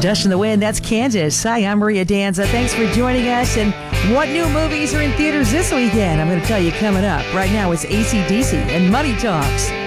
Dust in the Wind, that's Kansas. Hi, I'm Maria Danza. Thanks for joining us. And what new movies are in theaters this weekend? I'm going to tell you coming up. Right now, it's AC/DC and Money Talks.